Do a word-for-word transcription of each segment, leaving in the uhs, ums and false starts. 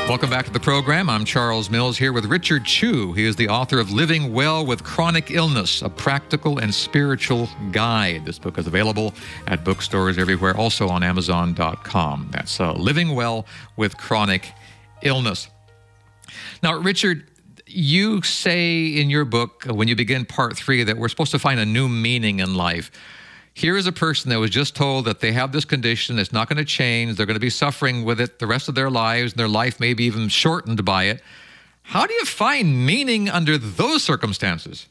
Welcome back to the program. I'm Charles Mills here with Richard Chu. He is the author of Living Well with Chronic Illness, a practical and spiritual guide. This book is available at bookstores everywhere, also on Amazon dot com. That's uh, Living Well with Chronic Illness. Now, Richard, you say in your book, when you begin part three, that we're supposed to find a new meaning in life. Here is a person that was just told that they have this condition, it's not going to change, they're going to be suffering with it the rest of their lives, and their life may be even shortened by it. How do you find meaning under those circumstances?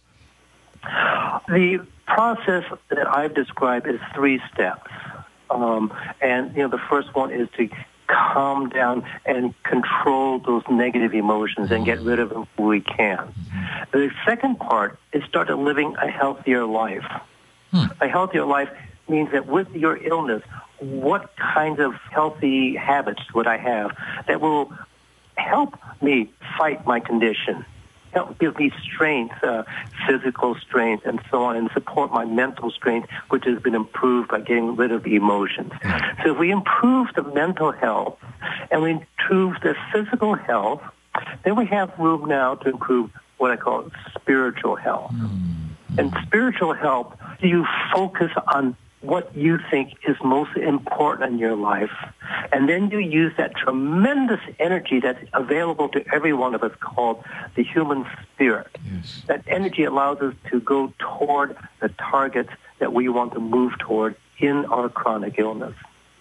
The process that I've described is three steps. Um, and, you know, the first one is to calm down and control those negative emotions and get rid of them if we can. The second part is start living a healthier life. Hmm. A healthier life means that with your illness, what kinds of healthy habits would I have that will help me fight my condition, help give me strength, uh, physical strength, and so on, and support my mental strength, which has been improved by getting rid of the emotions. Hmm. So if we improve the mental health and we improve the physical health, then we have room now to improve what I call spiritual health. Hmm. And spiritual health, you focus on what you think is most important in your life, and then you use that tremendous energy that's available to every one of us called the human spirit. Yes. That energy allows us to go toward the targets that we want to move toward in our chronic illness.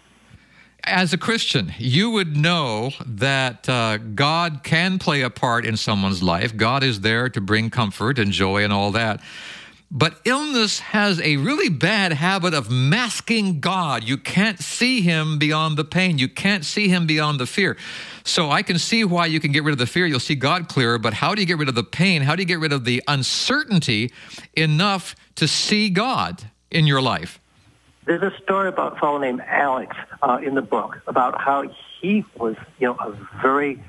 As a Christian, you would know that uh, God can play a part in someone's life. God is there to bring comfort and joy and all that. But illness has a really bad habit of masking God. You can't see him beyond the pain. You can't see him beyond the fear. So I can see why you can get rid of the fear. You'll see God clearer. But how do you get rid of the pain? How do you get rid of the uncertainty enough to see God in your life? There's a story about a fellow named Alex uh, in the book about how he was, you know, a very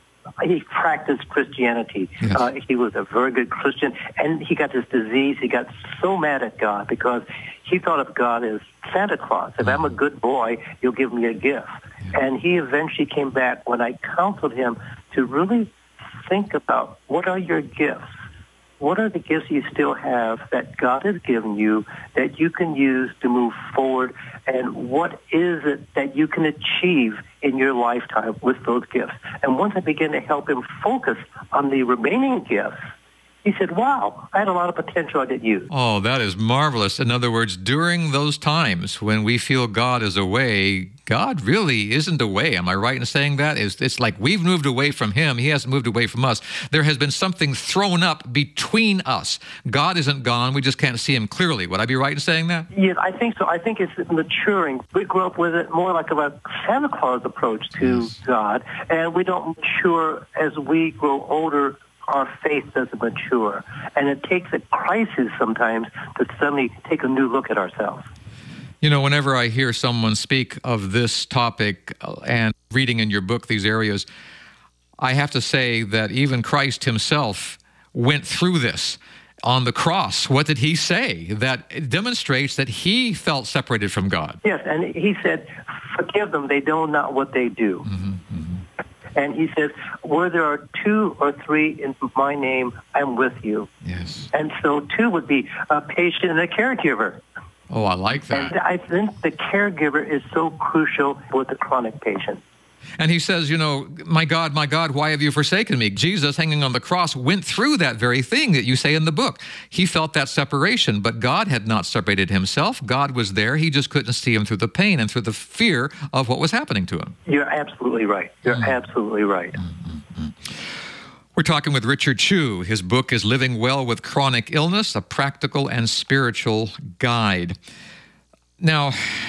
He practiced Christianity. Yes. Uh, he was a very good Christian, and he got this disease. He got so mad at God because he thought of God as Santa Claus. If I'm a good boy, you'll give me a gift. Yeah. And he eventually came back when I counseled him to really think about what are your gifts? What are the gifts you still have that God has given you that you can use to move forward? And what is it that you can achieve in your lifetime with those gifts? And once I began to help him focus on the remaining gifts, he said, wow, I had a lot of potential I didn't use. Oh, that is marvelous. In other words, during those times when we feel God is away, God really isn't away. Am I right in saying that? It's, it's like we've moved away from him. He hasn't moved away from us. There has been something thrown up between us. God isn't gone. We just can't see him clearly. Would I be right in saying that? Yes, I think so. I think it's maturing. We grew up with it more like a Santa Claus approach to yes. God, and we don't mature as we grow older. Our faith doesn't mature. And it takes a crisis sometimes to suddenly take a new look at ourselves. You know, whenever I hear someone speak of this topic and reading in your book these areas, I have to say that even Christ himself went through this on the cross. What did he say? That demonstrates that he felt separated from God. Yes, and he said, forgive them, they know not what they do. Mm-hmm, mm-hmm. And he says, where there are two or three in my name, I'm with you. Yes. And so two would be a patient and a caregiver. Oh, I like that. And I think the caregiver is so crucial with the chronic patient. And he says, you know, my God, my God, why have you forsaken me? Jesus, hanging on the cross, went through that very thing that you say in the book. He felt that separation, but God had not separated himself. God was there. He just couldn't see him through the pain and through the fear of what was happening to him. You're absolutely right. You're mm-hmm. absolutely right. Mm-hmm. We're talking with Richard Chu. His book is Living Well with Chronic Illness, a practical and spiritual guide. Now,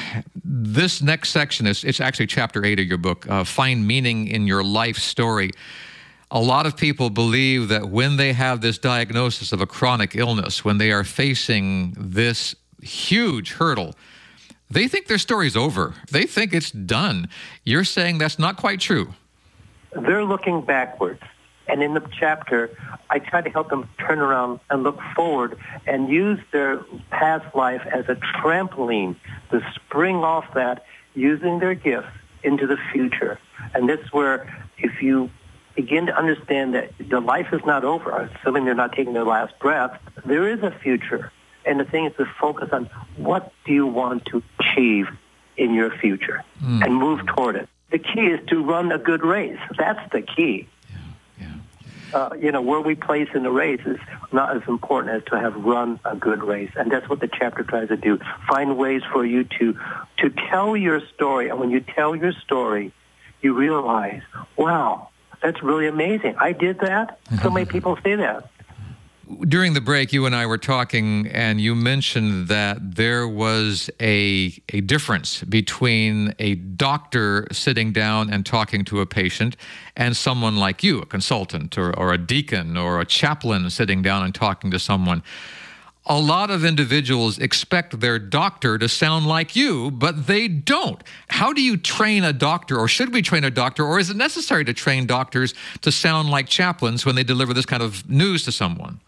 this next section is it's actually chapter eight of your book, uh, Find Meaning in Your Life Story. A lot of people believe that when they have this diagnosis of a chronic illness, when they are facing this huge hurdle, they think their story's over. They think it's done. You're saying that's not quite true. They're looking backwards. And in the chapter, I try to help them turn around and look forward and use their past life as a trampoline to spring off that using their gifts into the future. And this is where if if you begin to understand that your life is not over, assuming they're not taking their last breath, there is a future. And the thing is to focus on what do you want to achieve in your future mm. and move toward it. The key is to run a good race. That's the key. Yeah, yeah. Uh, you know, where we place in the race is not as important as to have run a good race. And that's what the chapter tries to do. Find ways for you to, to tell your story. And when you tell your story, you realize, wow, that's really amazing. I did that. So many people say that. During the break, you and I were talking, and you mentioned that there was a a difference between a doctor sitting down and talking to a patient and someone like you, a consultant or, or a deacon or a chaplain sitting down and talking to someone. A lot of individuals expect their doctor to sound like you, but they don't. How do you train a doctor, or should we train a doctor, or is it necessary to train doctors to sound like chaplains when they deliver this kind of news to someone?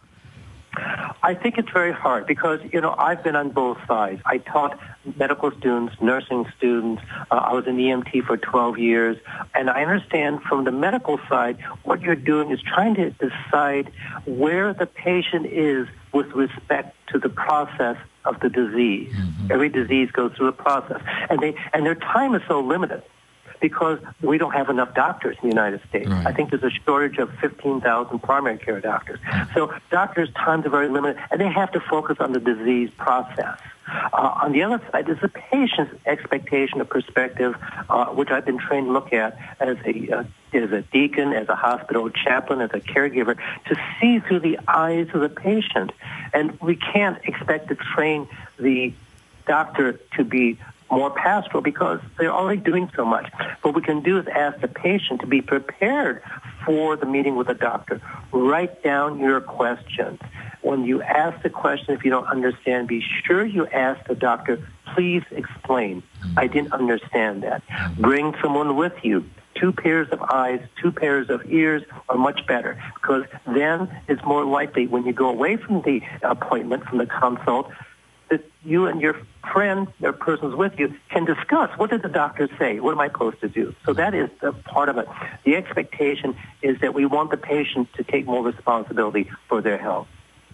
I think it's very hard because, you know, I've been on both sides. I taught medical students, nursing students. Uh, I was an E M T for twelve years. And I understand from the medical side, what you're doing is trying to decide where the patient is with respect to the process of the disease. Mm-hmm. Every disease goes through a process. And they and their time is so limited because we don't have enough doctors in the United States. Right. I think there's a shortage of fifteen thousand primary care doctors. So doctors' times are very limited, and they have to focus on the disease process. Uh, on the other side, there's the patient's expectation or perspective, uh, which I've been trained to look at as a, uh, as a deacon, as a hospital chaplain, as a caregiver, to see through the eyes of the patient. And we can't expect to train the doctor to be more pastoral because they're already doing so much. What we can do is ask the patient to be prepared for the meeting with the doctor. Write down your questions. When you ask the question, if you don't understand, be sure you ask the doctor, please explain. I didn't understand that. Bring someone with you. Two pairs of eyes, two pairs of ears are much better because then it's more likely when you go away from the appointment, from the consult, that you and your friend, or persons with you, can discuss, what did the doctor say? What am I supposed to do? So that is the part of it. The expectation is that we want the patient to take more responsibility for their health.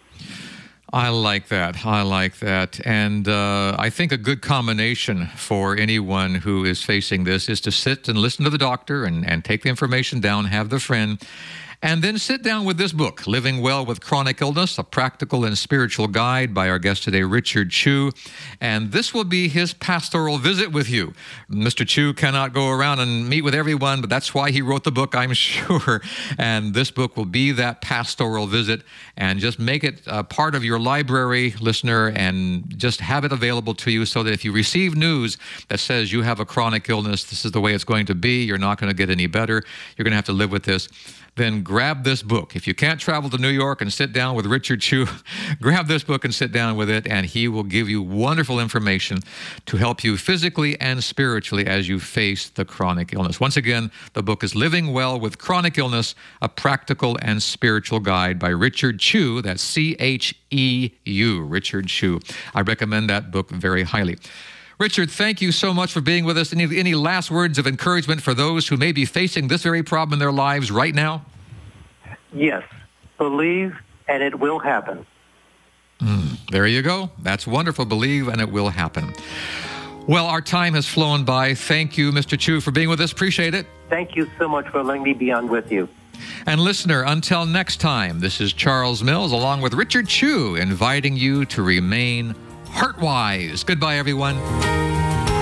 I like that. I like that. And uh, I think a good combination for anyone who is facing this is to sit and listen to the doctor and, and take the information down, have the friend, and then sit down with this book, Living Well with Chronic Illness, a practical and spiritual guide by our guest today, Richard Chu. And this will be his pastoral visit with you. Mister Chu cannot go around and meet with everyone, but that's why he wrote the book, I'm sure. And this book will be that pastoral visit. And just make it a part of your library, listener, and just have it available to you so that if you receive news that says you have a chronic illness, this is the way it's going to be, you're not going to get any better, you're going to have to live with this, then grab this book. If you can't travel to New York and sit down with Richard Chu, grab this book and sit down with it, and he will give you wonderful information to help you physically and spiritually as you face the chronic illness. Once again, the book is Living Well with Chronic Illness, a practical and spiritual guide by Richard Chu. That's C H E U, Richard Chu. I recommend that book very highly. Richard, thank you so much for being with us. Any, any last words of encouragement for those who may be facing this very problem in their lives right now? Yes. Believe, and it will happen. Mm, there you go. That's wonderful. Believe, and it will happen. Well, our time has flown by. Thank you, Mister Chu, for being with us. Appreciate it. Thank you so much for letting me be on with you. And listener, until next time, this is Charles Mills along with Richard Chu inviting you to remain heart-wise. Goodbye, everyone.